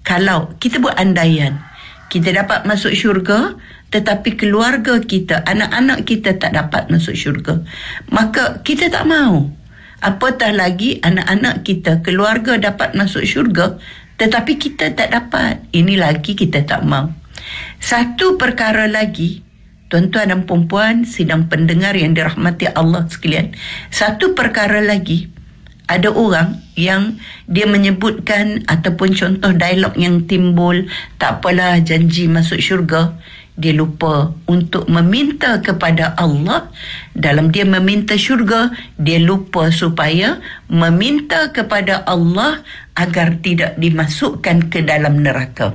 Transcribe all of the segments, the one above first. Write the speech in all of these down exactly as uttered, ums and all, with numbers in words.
kalau kita buat andaian, kita dapat masuk syurga, tetapi keluarga kita, anak-anak kita tak dapat masuk syurga, maka kita tak mau. Apatah lagi anak-anak kita, keluarga dapat masuk syurga, tetapi kita tak dapat. Ini lagi kita tak mau. Satu perkara lagi, tuan-tuan dan puan-puan, sidang pendengar yang dirahmati Allah sekalian. Satu perkara lagi, ada orang yang dia menyebutkan ataupun contoh dialog yang timbul, tak apalah janji masuk syurga. Dia lupa untuk meminta kepada Allah. Dalam dia meminta syurga, dia lupa supaya meminta kepada Allah agar tidak dimasukkan ke dalam neraka.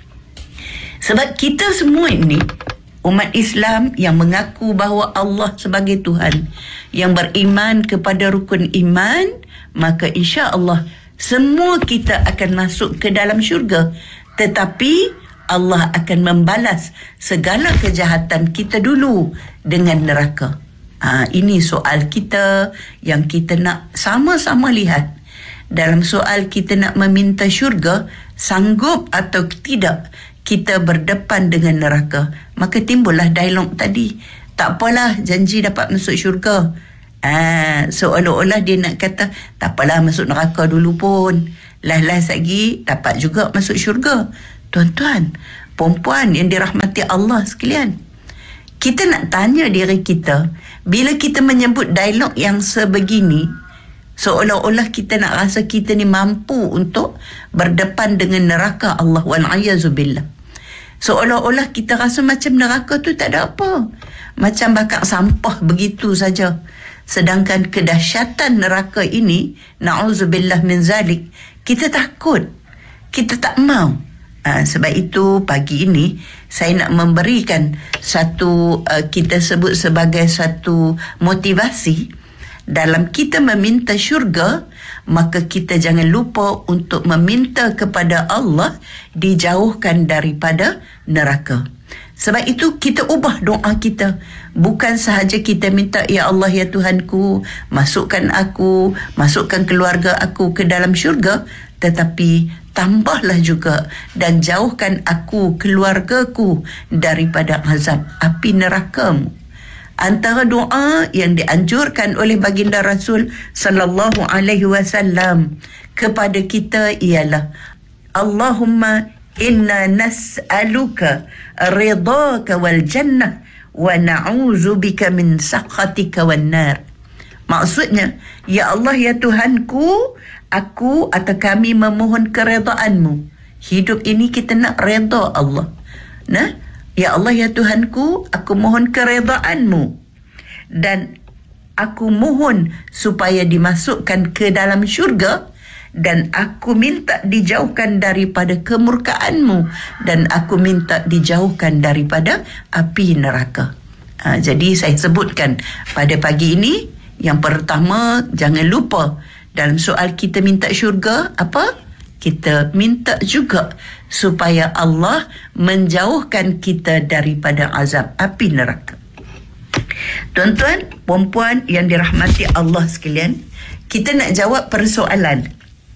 Sebab kita semua ini umat Islam yang mengaku bahawa Allah sebagai Tuhan, yang beriman kepada rukun iman, maka insya-Allah semua kita akan masuk ke dalam syurga. Tetapi Allah akan membalas segala kejahatan kita dulu dengan neraka. Ha, ini soal kita yang kita nak sama-sama lihat. Dalam soal kita nak meminta syurga, sanggup atau tidak kita berdepan dengan neraka. Maka timbullah dialog tadi. Tak apalah janji dapat masuk syurga. Ah, seolah-olah dia nak kata, tak apalah masuk neraka dulu pun. Last-last lagi dapat juga masuk syurga. Tuan-tuan, perempuan yang dirahmati Allah sekalian, kita nak tanya diri kita, bila kita menyebut dialog yang sebegini, seolah-olah kita nak rasa kita ni mampu untuk berdepan dengan neraka Allah wal-'ayazubillah. Seolah-olah kita rasa macam neraka tu tak ada apa, macam bakal sampah begitu saja. Sedangkan kedahsyatan neraka ini, na'udzubillah min zalik, kita takut, kita tak mau. Ha, sebab itu pagi ini saya nak memberikan satu, uh, kita sebut sebagai satu motivasi. Dalam kita meminta syurga, maka kita jangan lupa untuk meminta kepada Allah dijauhkan daripada neraka. Sebab itu kita ubah doa kita. Bukan sahaja kita minta, ya Allah ya Tuhanku, masukkan aku, masukkan keluarga aku ke dalam syurga, tetapi tambahlah juga dan jauhkan aku, keluargaku daripada azab api neraka-Mu. Antara doa yang dianjurkan oleh baginda Rasul sallallahu alaihi wasallam kepada kita ialah, Allahumma inna nas'aluka ridhaka wal jannah wa na'udzubika min sakhatika wan nar. Maksudnya, ya Allah ya Tuhanku, aku atau kami memohon keredaan-Mu. Hidup ini kita nak redha Allah. Nah, ya Allah ya Tuhanku, aku mohon keredaan-Mu. Dan aku mohon supaya dimasukkan ke dalam syurga, dan aku minta dijauhkan daripada kemurkaan-Mu, dan aku minta dijauhkan daripada api neraka. Ha, jadi saya sebutkan pada pagi ini, yang pertama, jangan lupa dalam soal kita minta syurga, apa? Kita minta juga supaya Allah menjauhkan kita daripada azab api neraka. Tuan-tuan, puan-puan yang dirahmati Allah sekalian, kita nak jawab persoalan.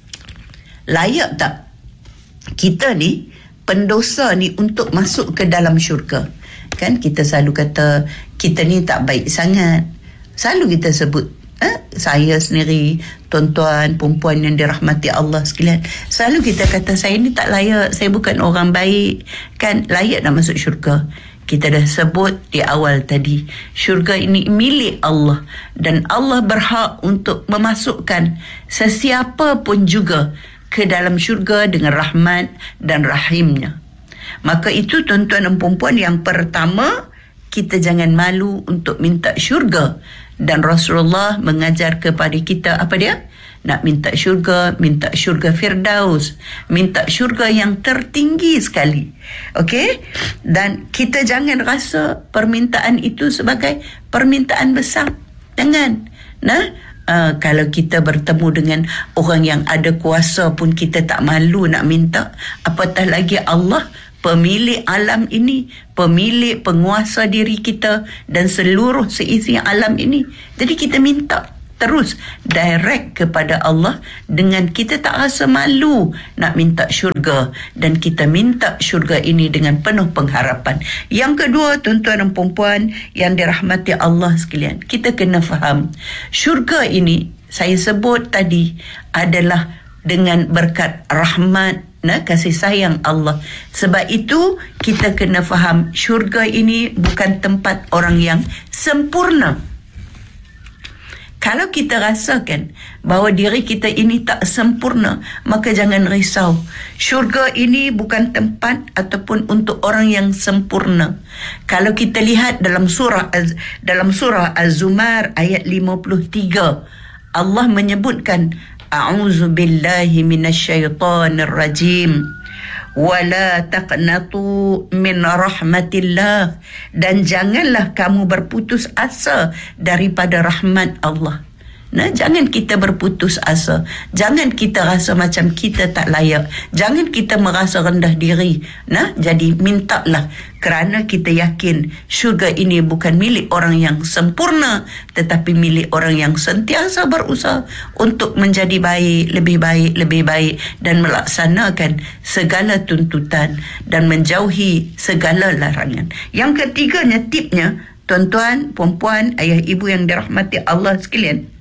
Layak tak kita ni, pendosa ni, untuk masuk ke dalam syurga? Kan kita selalu kata, kita ni tak baik sangat. Selalu kita sebut, eh, saya sendiri, tuan-tuan, perempuan yang dirahmati Allah sekalian, selalu kita kata, saya ni tak layak, saya bukan orang baik. Kan layak nak masuk syurga. Kita dah sebut di awal tadi, syurga ini milik Allah, dan Allah berhak untuk memasukkan sesiapa pun juga ke dalam syurga dengan rahmat dan rahimnya. Maka itu tuan-tuan dan puan-puan, yang pertama, kita jangan malu untuk minta syurga. Dan Rasulullah mengajar kepada kita, apa dia? Nak minta syurga, minta syurga Firdaus, minta syurga yang tertinggi sekali. Okey? Dan kita jangan rasa permintaan itu sebagai permintaan besar. Jangan. Nah, uh, kalau kita bertemu dengan orang yang ada kuasa pun kita tak malu nak minta, apatah lagi Allah, pemilik alam ini, pemilik penguasa diri kita dan seluruh seisi alam ini. Jadi kita minta. terus direct kepada Allah dengan kita tak rasa malu nak minta syurga, dan kita minta syurga ini dengan penuh pengharapan. Yang kedua, tuan-tuan dan puan-puan yang dirahmati Allah sekalian, kita kena faham syurga ini saya sebut tadi adalah dengan berkat rahmat, nah, kasih sayang Allah. Sebab itu kita kena faham syurga ini bukan tempat orang yang sempurna. Kalau kita rasakan bahawa diri kita ini tak sempurna, maka jangan risau. Syurga ini bukan tempat ataupun untuk orang yang sempurna. Kalau kita lihat dalam surah dalam surah Az-Zumar ayat lima puluh tiga, Allah menyebutkan, A'udzu billahi minasyaitonir rajim. Wala taqnatu min rahmatillah, dan janganlah kamu berputus asa daripada rahmat Allah. Nah, jangan kita berputus asa. Jangan kita rasa macam kita tak layak. Jangan kita merasa rendah diri. Nah, jadi mintalah, kerana kita yakin syurga ini bukan milik orang yang sempurna, tetapi milik orang yang sentiasa berusaha untuk menjadi baik, lebih baik, lebih baik, dan melaksanakan segala tuntutan dan menjauhi segala larangan. Yang ketiganya, tipnya, tuan-tuan, puan-puan, ayah ibu yang dirahmati Allah sekalian,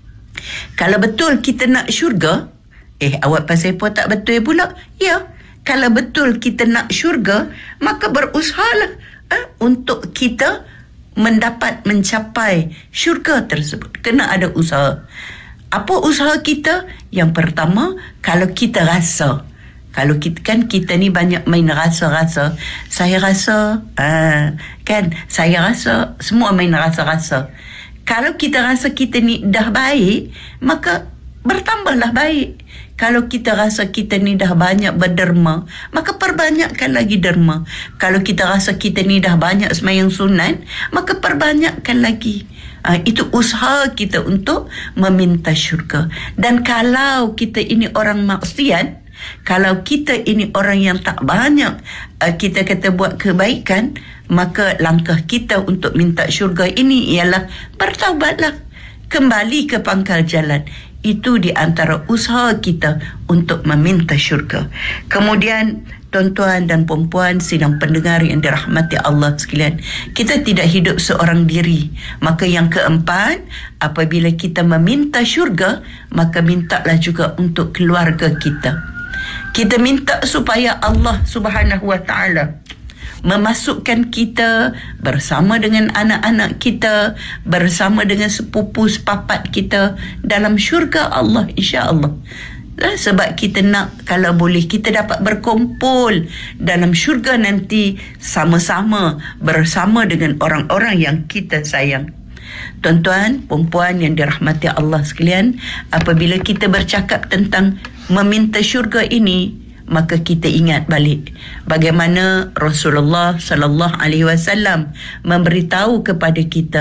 kalau betul kita nak syurga, eh awak pasal apa tak betul pula? Ya, kalau betul kita nak syurga, maka berusahalah eh, untuk kita mendapat, mencapai syurga tersebut. Kena ada usaha. Apa usaha kita? Yang pertama, kalau kita rasa, kalau kita kan kita ni banyak main rasa-rasa. Saya rasa, ah, kan, saya rasa, semua main rasa-rasa. Kalau kita rasa kita ni dah baik, maka bertambahlah baik. Kalau kita rasa kita ni dah banyak berderma, maka perbanyakkan lagi derma. Kalau kita rasa kita ni dah banyak sembahyang sunat, maka perbanyakkan lagi. Uh, itu usaha kita untuk meminta syurga. Dan kalau kita ini orang maksiat, kalau kita ini orang yang tak banyak uh, kita kata buat kebaikan, maka langkah kita untuk minta syurga ini ialah bertaubatlah, kembali ke pangkal jalan. Itu di antara usaha kita untuk meminta syurga. Kemudian, tuan-tuan dan puan-puan sidang pendengar yang dirahmati Allah sekalian, kita tidak hidup seorang diri. Maka yang keempat, apabila kita meminta syurga, maka mintalah juga untuk keluarga kita. Kita minta supaya Allah Subhanahu wa ta'ala memasukkan kita bersama dengan anak-anak kita, bersama dengan sepupu sepapat kita dalam syurga Allah, insya-Allah. Sebab kita nak, kalau boleh, kita dapat berkumpul dalam syurga nanti sama-sama bersama dengan orang-orang yang kita sayang. Tuan-tuan, perempuan yang dirahmati Allah sekalian, apabila kita bercakap tentang meminta syurga ini, maka kita ingat balik bagaimana Rasulullah sallallahu alaihi wasallam memberitahu kepada kita,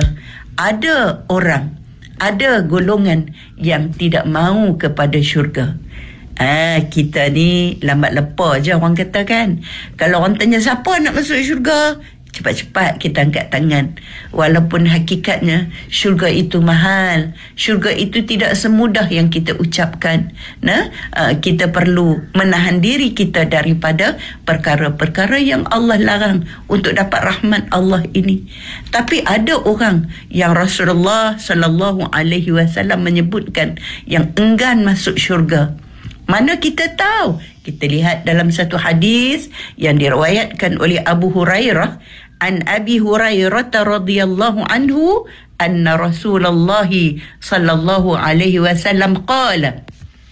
ada orang, ada golongan yang tidak mahu kepada syurga. Ah, kita ni lambat lepas je orang kata kan. Kalau orang tanya siapa nak masuk syurga, cepat-cepat kita angkat tangan. Walaupun hakikatnya syurga itu mahal, syurga itu tidak semudah yang kita ucapkan. Nah, uh, kita perlu menahan diri kita daripada perkara-perkara yang Allah larang untuk dapat rahmat Allah ini. Tapi ada orang yang Rasulullah sallallahu alaihi wasallam menyebutkan yang enggan masuk syurga. Mana kita tahu? Kita lihat dalam satu hadis yang diriwayatkan oleh Abu Hurairah, an Abi Hurairah radhiyallahu anhu, anna Rasulullah sallallahu alaihi wasallam qala,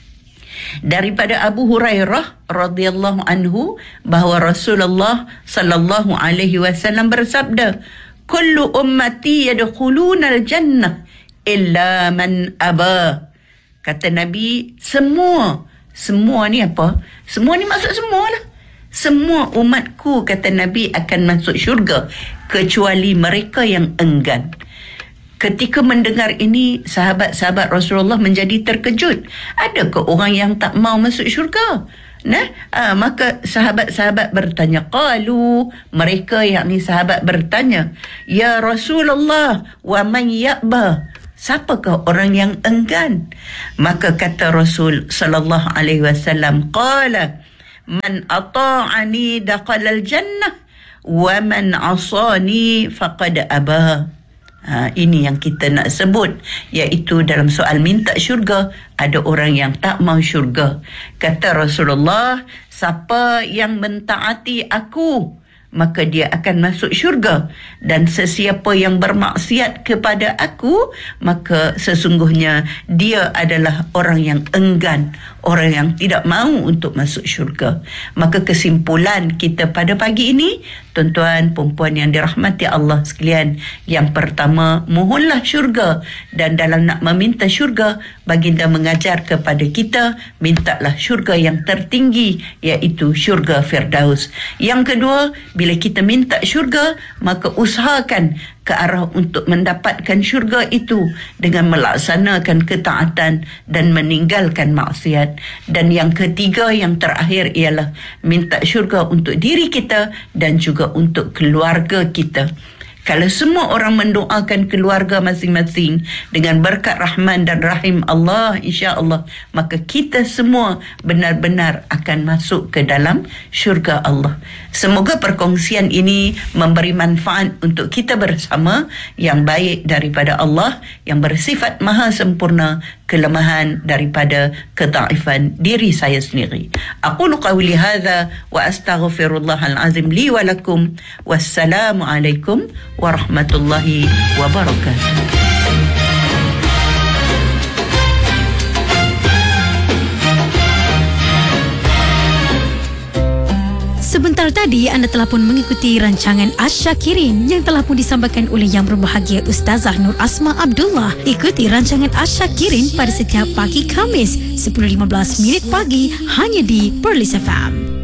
daripada Abu Hurairah radhiyallahu anhu bahawa Rasulullah sallallahu alaihi wasallam bersabda, kullu ummati yadkhuluna al-jannah illa man aba. Kata Nabi, semua semua ni apa? Semua ni maksud semua lah. Semua umatku, kata Nabi, akan masuk syurga kecuali mereka yang enggan. Ketika mendengar ini, sahabat-sahabat Rasulullah menjadi terkejut. Adakah orang yang tak mau masuk syurga? Nah, aa, maka sahabat-sahabat bertanya, qalu, mereka yakni sahabat bertanya, ya Rasulullah, wa man ya'ba? Siapakah orang yang enggan? Maka kata Rasul sallallahu alaihi wasallam, qala man ata'ani dakhalal jannah wa man asani faqad aba. Ha, ini yang kita nak sebut, iaitu dalam soal minta syurga, ada orang yang tak mau syurga. Kata Rasulullah, siapa yang mentaati aku, maka dia akan masuk syurga, dan sesiapa yang bermaksiat kepada aku, maka sesungguhnya dia adalah orang yang enggan, orang yang tidak mahu untuk masuk syurga. Maka kesimpulan kita pada pagi ini, tuan-tuan perempuan yang dirahmati Allah sekalian, yang pertama, mohonlah syurga, dan dalam nak meminta syurga, baginda mengajar kepada kita, mintalah syurga yang tertinggi, iaitu syurga Firdaus. Yang kedua, bila kita minta syurga, maka usahakan ke arah untuk mendapatkan syurga itu dengan melaksanakan ketaatan dan meninggalkan maksiat. Dan yang ketiga, yang terakhir, ialah minta syurga untuk diri kita dan juga untuk keluarga kita. Kalau semua orang mendoakan keluarga masing-masing dengan berkat rahman dan rahim Allah, insya-Allah, maka kita semua benar-benar akan masuk ke dalam syurga Allah. Semoga perkongsian ini memberi manfaat untuk kita bersama, yang baik daripada Allah yang bersifat maha sempurna, kelemahan daripada kedaifan diri saya sendiri. Aqulu qawli hadza wa astaghfirullahal azim li wa lakum. Wassalamu alaikum warahmatullahi wabarakatuh. Sebentar tadi anda telah pun mengikuti rancangan Asyakirin yang telah pun disampaikan oleh Yang Berbahagia Ustazah Nur Asma Abdullah. Ikuti rancangan Asyakirin pada setiap pagi Khamis sepuluh lima belas minit pagi hanya di Perlis F M.